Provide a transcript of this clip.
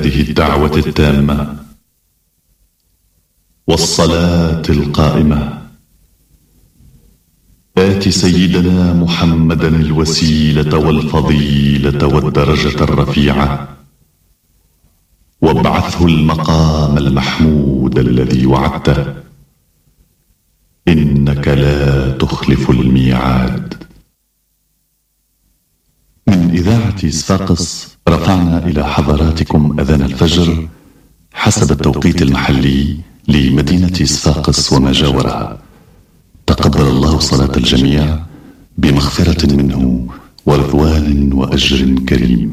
هذه الدعوة التامة والصلاة القائمة آت سيدنا محمدا الوسيلة والفضيلة والدرجة الرفيعة وابعثه المقام المحمود الذي وعدته إنك لا تخلف الميعاد. من إذاعة صفاقس رفعنا إلى حضراتكم أذان الفجر حسب التوقيت المحلي لمدينة صفاقس وما جاورها. تقبل الله صلاة الجميع بمغفرة منه ورضوان وأجر كريم.